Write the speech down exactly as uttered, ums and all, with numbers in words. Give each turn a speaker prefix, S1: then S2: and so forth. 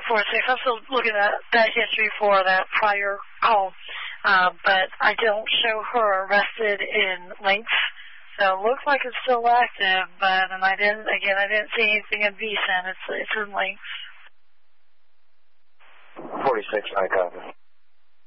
S1: forty-six. I'm still looking at that history for that prior call, uh, but I don't show her arrested in links. So it looks like it's still active, but and I didn't, again, I didn't see anything in V S A N. It's, it's in links.
S2: forty-six, I copy.